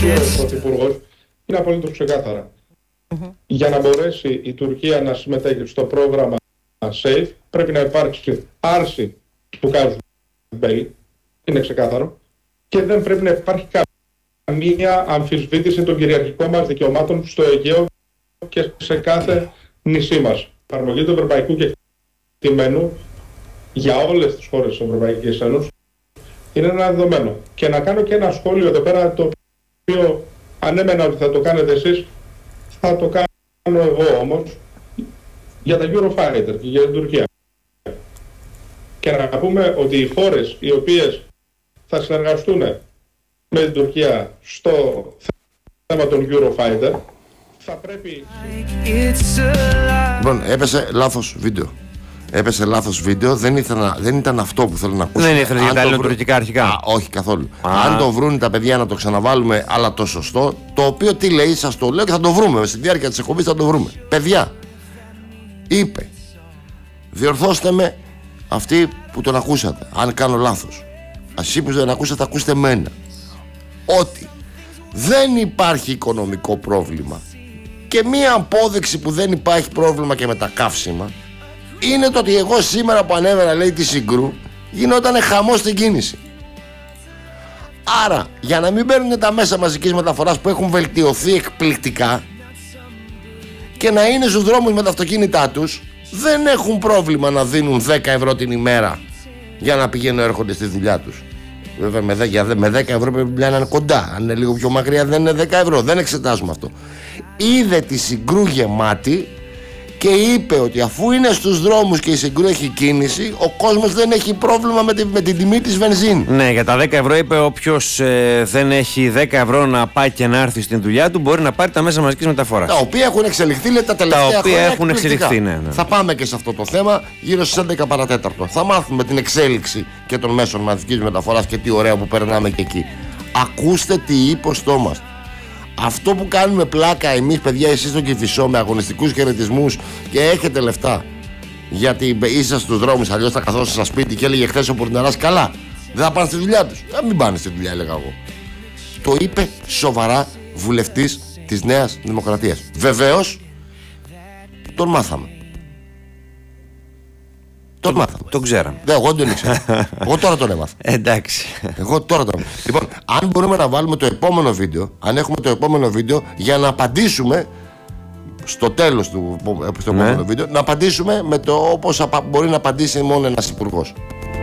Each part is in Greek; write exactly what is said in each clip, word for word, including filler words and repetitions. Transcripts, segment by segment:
ο Πρωθυπουργός είναι απολύτως ξεκάθαρα. Mm-hmm. Για να μπορέσει η Τουρκία να συμμετέχει στο πρόγραμμα SAFE πρέπει να υπάρξει άρση του casus belli, είναι ξεκάθαρο, και δεν πρέπει να υπάρχει καμία αμφισβήτηση των κυριαρχικών μας δικαιωμάτων στο Αιγαίο και σε κάθε νησί μας. Η εφαρμογή του ευρωπαϊκού κεκτημένου για όλες τις χώρες της Ευρωπαϊκής Ένωσης είναι ένα δεδομένο. Και να κάνω και ένα σχόλιο εδώ πέρα, το οποίο ανέμενα ότι θα το κάνετε εσείς, θα το κάνω εγώ όμως, για τα Eurofighter και για την Τουρκία. Και να πούμε ότι οι χώρες οι οποίες θα συνεργαστούν με την Τουρκία στο θέμα των Eurofighter θα πρέπει... Λοιπόν, έπεσε λάθος βίντεο. Έπεσε λάθος βίντεο, δεν, ήθελα, δεν ήταν αυτό που θέλω να ακούσω. Δεν ήθελε για τα ελληνοτουρκικά αρχικά. Α, όχι καθόλου. Α. Αν το βρουν τα παιδιά να το ξαναβάλουμε, αλλά το σωστό, το οποίο τι λέει, σας το λέω και θα το βρούμε. Στη διάρκεια της εκπομπής θα το βρούμε. Παιδιά, είπε, διορθώστε με αυτοί που τον ακούσατε, αν κάνω λάθος. Ασύ που δεν ακούσατε, ακούστε εμένα. Ότι δεν υπάρχει οικονομικό πρόβλημα. Και μία απόδειξη που δεν υπάρχει πρόβλημα και με τα καύσιμα είναι το ότι εγώ σήμερα που ανέβαινα, λέει, τη Συγκρού, γινόταν χαμός στην κίνηση. Άρα, για να μην παίρνουν τα μέσα μαζικής μεταφοράς που έχουν βελτιωθεί εκπληκτικά και να είναι στους δρόμους με τα αυτοκίνητά τους, δεν έχουν πρόβλημα να δίνουν δέκα ευρώ την ημέρα για να πηγαίνουν έρχονται στη δουλειά τους. Βέβαια με δέκα ευρώ πρέπει να είναι κοντά. Αν είναι λίγο πιο μακριά δεν είναι δέκα ευρώ. Δεν εξετάζουμε αυτό. Είδε τη Συγκρού γεμάτη και είπε ότι αφού είναι στους δρόμους και η Συγκρού έχει κίνηση, ο κόσμος δεν έχει πρόβλημα με, τη, με την τιμή της βενζίνης. Ναι, για τα δέκα ευρώ είπε όποιος ε, δεν έχει δέκα ευρώ να πάει και να έρθει στην δουλειά του μπορεί να πάρει τα μέσα μαζικής μεταφοράς. Τα οποία έχουν εξελιχθεί, λέει, τα τελευταία χρόνια. Τα οποία χρόνια έχουν εξελιχθεί, ναι, ναι. Θα πάμε και σε αυτό το θέμα γύρω στις έντεκα παρατέταρτο. Θα μάθουμε την εξέλιξη και των μέσων μαζικής μεταφοράς και τι ωραία που περνάμε και εκεί. Ακούστε τι είπε ο Στόμας. Αυτό που κάνουμε πλάκα εμείς, παιδιά, εσείς στον Κηφισό με αγωνιστικούς χαιρετισμούς και έχετε λεφτά γιατί είστε στους δρόμους, αλλιώς θα καθόσαστε στα σπίτι, και έλεγε χθες ο Πορναράς, καλά, δεν θα πάνε στη δουλειά τους. Ε, μην πάνε στη δουλειά, έλεγα εγώ. Το είπε σοβαρά βουλευτής της Νέας Δημοκρατίας. Βεβαίως τον μάθαμε. Τον μάθαμε. Τον ξέραμε. Δεν, εγώ δεν τον ήξερα. Εγώ τώρα τον έμαθα. Εντάξει. Εγώ τώρα τον έμαθα. Λοιπόν, αν μπορούμε να βάλουμε το επόμενο βίντεο, αν έχουμε το επόμενο βίντεο, για να απαντήσουμε στο τέλος του στο ναι. επόμενο βίντεο, να απαντήσουμε με το όπως μπορεί να απαντήσει μόνο ένας υπουργός.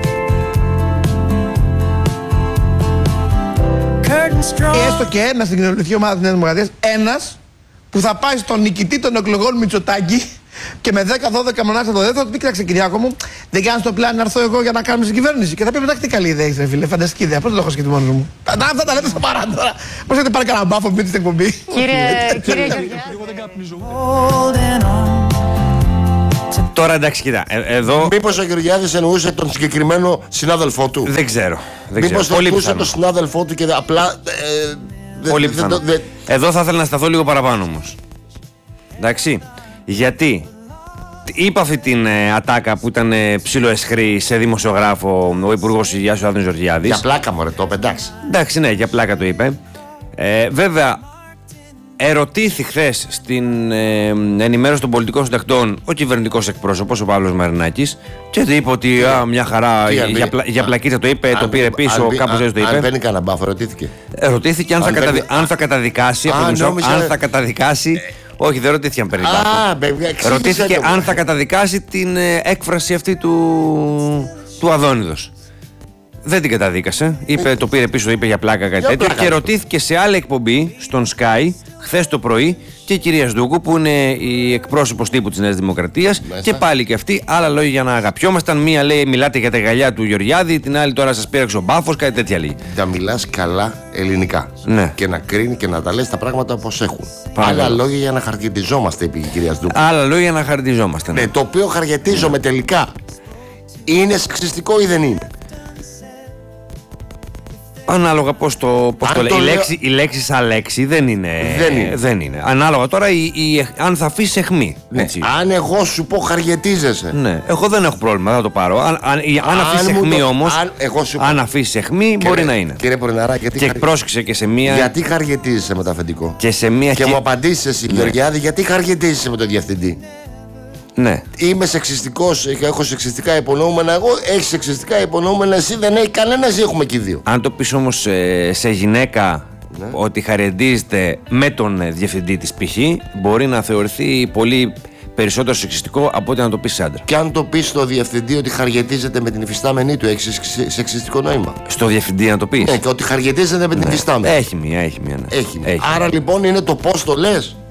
Έστω και ένα στην κοινωνική ομάδα της Νέας Δημοκρατίας, ένας που θα πάει στον νικητή των εκλογών Μητσοτάκη και με δέκα δώδεκα μονάχα το δεύτερο, θα του πει: κοίταξε, Κυριάκο μου, δεν κάνεις το πλάνο να έρθω εγώ για να κάνουμε στην κυβέρνηση. Και θα πει: εντάξει, τι καλή ιδέα έχεις, ρε φίλε, φανταστική ιδέα. Πώς δεν το έχω σκεφτεί μόνος μου. Αυτά τα λέτε στα παρά τώρα. Πώς έχετε πάρει κανένα μπάφο με την εκπομπή. Κύριε Γεωργιάδη. Τώρα εντάξει, κοίτα, ε, εδώ. Μήπως ο Γεωργιάδης εννοούσε τον συγκεκριμένο συνάδελφό του. Δεν ξέρω. Δεν Μήπως ξέρω. εννοούσε τον συνάδελφό του και απλά. Ε, δε, Πολύ δε, πιθανό. δε, δε... Εδώ θα ήθελα να σταθώ λίγο παραπάνω όμως. Εντάξει. Γιατί είπα αυτή την ε, ατάκα που ήταν ε, ψιλοεσχρή σε δημοσιογράφο ο Υπουργός Υγείας ο Άδωνης Γεωργιάδης. Για πλάκα, μωρέ, το είπε, εντάξει. Εντάξει, ναι, για πλάκα το είπε. Ε, βέβαια, ερωτήθη χθες στην ε, ενημέρωση των πολιτικών συντακτών ο κυβερνητικός εκπρόσωπος, ο Παύλος Μαρινάκης, και του είπε ότι α, μια χαρά Τι, για, αν, για, πλα, για πλακίτσα το είπε, αν, το πήρε πίσω, αν, κάπως έτσι το είπε. Αν παίρνει κανένα μπάφο, ρωτήθηκε. Ερωτήθηκε αν, αν, θα, παίρνει, καταδι, αν θα καταδικάσει. Α, από την νόμιζα, αν θα καταδικάσει. Όχι, δεν ρωτήθηκε αν παίρνει μπάφο. Ρωτήθηκε αν θα καταδικάσει την ε, έκφραση αυτή του, του Αδόνιδος. Δεν την καταδίκασε. Είπε, το πήρε πίσω, είπε για πλάκα κάτι τέτοιο. Και ρωτήθηκε σε άλλη εκπομπή στον Sky χθες το πρωί και η κυρία Σδούκου, που είναι η εκπρόσωπος τύπου της Νέας Δημοκρατίας, και πάλι και αυτή άλλα λόγια για να αγαπιόμασταν. Μία λέει μιλάτε για τα γυαλιά του Γεωργιάδη, την άλλη τώρα σας πήραξε ο μπάφος, κάτι τέτοια λέει. Να μιλάς καλά ελληνικά. Ναι. Και να κρίνει και να τα λες τα πράγματα όπως έχουν. Πάρα Άλλα καλά. λόγια για να χαρκετιζόμαστε, είπε η κυρία Σδούκου. Άλλα λόγια για να χαρακτηριζόμαστε. Ναι. Ναι, το οποίο χαρκετίζομαι ναι. τελικά. Είναι σεξιστικό ή δεν είναι? Ανάλογα πώς το, πώς το λέει. το Η, λέω... λέξη, η λέξη σαν λέξη δεν είναι. Δεν είναι. Δεν είναι. Ανάλογα τώρα η, η, αν θα αφήσει αιχμή. Ναι. Αν εγώ σου πω χαριετίζεσαι. Ναι. Εγώ δεν έχω πρόβλημα, θα το πάρω. Αν, αν, αν αφήσει αιχμή το... όμως. Αν, αν αφήσει αιχμή, κύριε, μπορεί να είναι. Κύριε Πορναρά, γιατί. Και χαρι... πρόσεξε και σε μία. Γιατί χαριετίζεσαι με το αφεντικό. Και, σε μία... και μου απαντήσει εσύ, ναι. Γεωργιάδη, γιατί χαριετίζεσαι με τον διευθυντή. Ναι. Είμαι σεξιστικός, έχω σεξιστικά υπονοούμενα εγώ, έχει σεξιστικά υπονοούμενα εσύ, δεν έχει κανένας ή έχουμε και οι δύο. Αν το πεις όμως ε, σε γυναίκα, ναι, ότι χαριετίζεται με τον ε, διευθυντή της π.χ., μπορεί να θεωρηθεί πολύ περισσότερο σεξιστικό από ότι να το πεις σε άντρα. Και αν το πεις στο διευθυντή ότι χαριετίζεται με την υφιστάμενή του, έχει σεξιστικό νόημα. Στο διευθυντή να το πεις. Ναι, και ότι χαριετίζεται με την ναι. υφιστάμενη. Έχει μία, έχει μία. Ναι. Έχει μία. Έχει Άρα μία. λοιπόν είναι το πώς το λες.